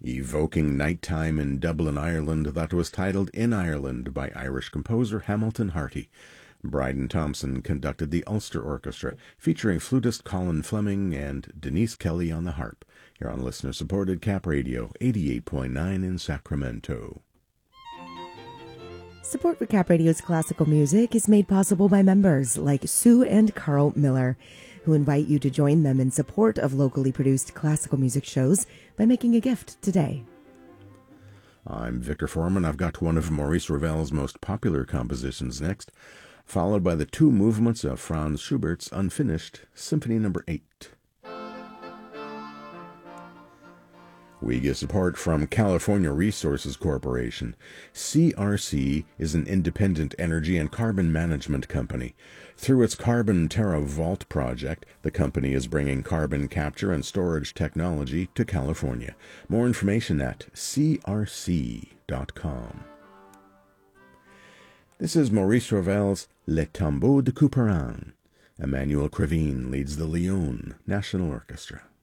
evoking nighttime in Dublin, Ireland, that was titled In Ireland by Irish composer Hamilton Harty. Bryden Thompson conducted the Ulster Orchestra, featuring flutist Colin Fleming and Denise Kelly on the harp. You're on listener-supported Cap Radio, 88.9 in Sacramento. Support for Cap Radio's classical music is made possible by members like Sue and Carl Miller, who invite you to join them in support of locally produced classical music shows by making a gift today. I'm Victor Foreman. I've got one of Maurice Ravel's most popular compositions next, followed by the two movements of Franz Schubert's unfinished Symphony No. 8. We get support from California Resources Corporation. CRC is an independent energy and carbon management company. Through its Carbon Terra Vault project, the company is bringing carbon capture and storage technology to California. More information at crc.com. This is Maurice Ravel's Le Tombeau de Couperin. Emmanuel Crevin leads the Lyon National Orchestra.